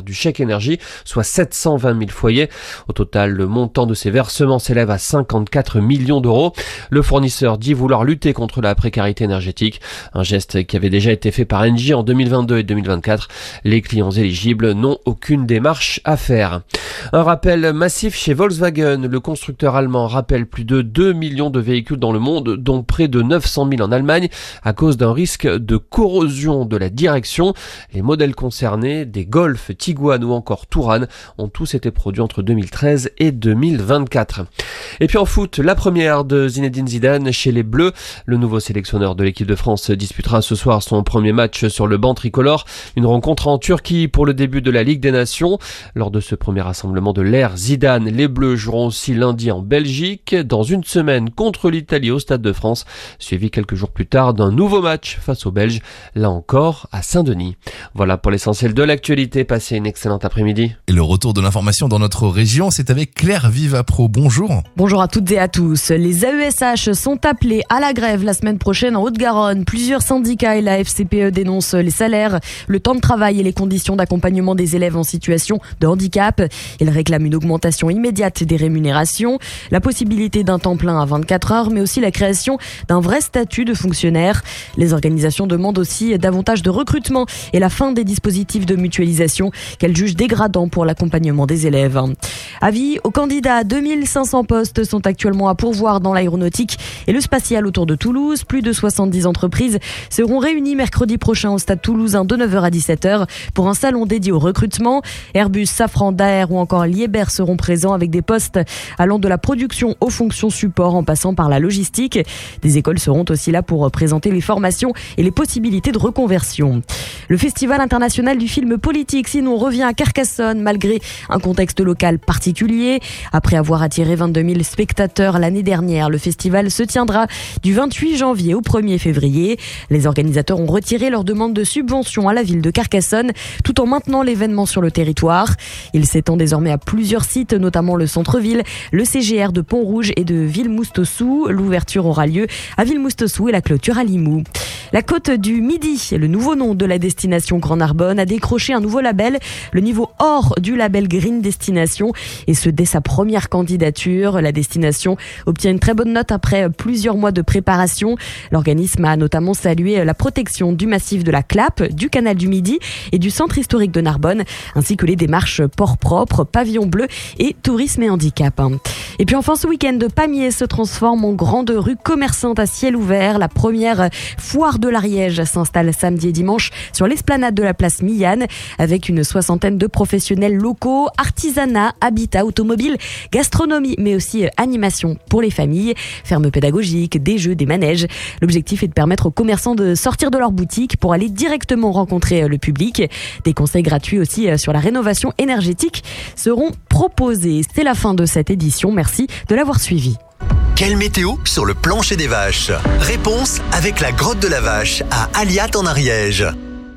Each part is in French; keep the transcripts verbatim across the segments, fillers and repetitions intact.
du chèque énergie, soit sept cent vingt mille foyers. Au total, le montant de ces versements s'élève à cinquante-quatre millions d'euros. Le fournisseur dit vouloir lutter contre la précarité énergétique, un geste qui avait déjà été fait par Engie en deux mille vingt-deux et deux mille vingt-quatre. Les clients éligibles n'ont aucune démarche à faire. Un rappel massif chez Volkswagen. Le constructeur allemand rappelle plus de deux millions de véhicules dans le monde, dont près de neuf cent mille en Allemagne, à cause d'un risque de corrosion de la direction. Les modèles concernés, des Golf, Tiguan ou encore Touran, ont tous été produits entre deux mille treize et deux mille vingt-quatre. Et puis en foot, la première de Zinedine Zidane chez les Bleus. Le nouveau sélectionneur de l'équipe de France disputera ce soir son premier match sur le banc tricolore. Une rencontre en Turquie pour le début de la Ligue des Nations. Lors de ce premier rassemblement de l'ère Zidane, les Bleus joueront aussi lundi en Belgique, dans une semaine contre l'Italie au Stade de France, suivi quelques jours plus tard d'un nouveau match face aux Belges, là encore à Saint-Denis. Voilà pour l'essentiel de l'actualité. Passez une excellente après-midi. Et le retour de l'information dans notre région, c'est avec Claire Vivapro. Bonjour. Bonjour à toutes et à tous. Les A E S H sont appelés à la grève la semaine prochaine en Haute-Garonne. Plusieurs syndicats et la F C P E dénoncent les salaires, le temps de travail et les conditions d'accompagnement des élèves en situation de handicap. Ils réclament une augmentation immédiate des rémunérations, la possibilité d'un temps plein à vingt-quatre heures, mais aussi la création d'un vrai statut de fonctionnaire. Les organisations demandent aussi davantage de recrutement et la fin des dispositifs de mutualisation qu'elles jugent dégradants pour l'accompagnement des élèves. Avis aux candidats, deux mille cinq cents postes sont actuellement à pourvoir dans l'aéronautique et le spatial autour de Toulouse. Plus de soixante-dix entreprises seront réunies mercredi prochain au stade toulousain de neuf heures à dix-sept heures pour un salon dédié au recrutement. Airbus, Safran, Daher ou encore Liebherr seront présents avec des postes allant de la production aux fonctions support en passant par la logistique. Des écoles seront aussi là pour présenter les formations et les possibilités de reconversion. Le Festival international du film politique, sinon, revient à Carcassonne malgré un contexte local particulier. Après avoir attiré vingt-deux mille spectateurs l'année dernière, le festival se tiendra du vingt-huit janvier au premier février. Les organisateurs ont retiré leur demande de subvention à la ville de Carcassonne tout en maintenant l'événement sur le territoire. Il s'étend désormais à plusieurs sites, notamment le centre-ville, le C G R de Pont-Rouge et de Villemoustossou. L'ouverture aura lieu à Villemoustossou et la clôture à Limoux. La Côte du Midi, le nouveau nom de la destination Grand Narbonne, a décroché un nouveau label, le niveau or du label Green Destination, et ce dès sa première candidature. La destination obtient une très bonne note après plusieurs mois de préparation. L'organisme a notamment salué la protection du massif de la Clappe, du canal du Midi et du centre historique de Narbonne, ainsi que les démarches port propre, pavillon bleu et tourisme et handicap. Et puis enfin, ce week-end, Pamiers se transforme en grande rue commerçante à ciel ouvert. La première foire de l'Ariège s'installe samedi et dimanche sur l'esplanade de la place Millanne avec une soixantaine de professionnels locaux, artisanat, habitat, automobile, gastronomie, mais aussi animation pour les familles, ferme pédagogique, des jeux, des manèges. L'objectif est de permettre aux commerçants de sortir de leur boutique pour aller directement rencontrer le public. Des conseils gratuits aussi sur la rénovation énergétique seront proposés. C'est la fin de cette édition. Merci de l'avoir suivi. Quelle météo sur le plancher des vaches? Réponse avec la grotte de la vache à Aliat en Ariège.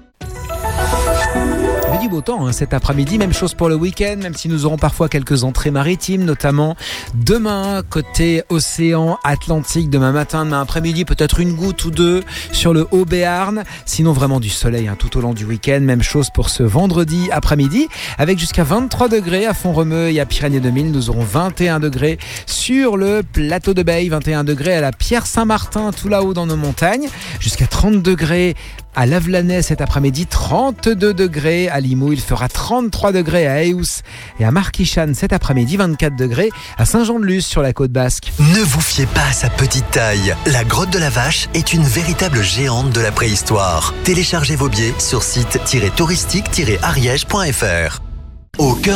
Mais du beau temps hein, cet après-midi, même chose pour le week-end, même si nous aurons parfois quelques entrées maritimes, notamment demain côté océan Atlantique, demain matin, demain après-midi, peut-être une goutte ou deux sur le Haut-Béarn. Sinon vraiment du soleil hein, tout au long du week-end, même chose pour ce vendredi après-midi, avec jusqu'à vingt-trois degrés à Font-Romeu et à Pyrénées deux mille. Nous aurons vingt et un degrés sur le plateau de Beille, vingt et un degrés à la Pierre-Saint-Martin, tout là-haut dans nos montagnes, jusqu'à trente degrés à Lavelanet cet après-midi, trente-deux degrés à Limoux, il fera trente-trois degrés à Eous et à Marquichane cet après-midi, vingt-quatre degrés à Saint-Jean-de-Luz sur la côte basque. Ne vous fiez pas à sa petite taille. La grotte de la vache est une véritable géante de la préhistoire. Téléchargez vos billets sur site touristique tiret ariège point f r. Au cœur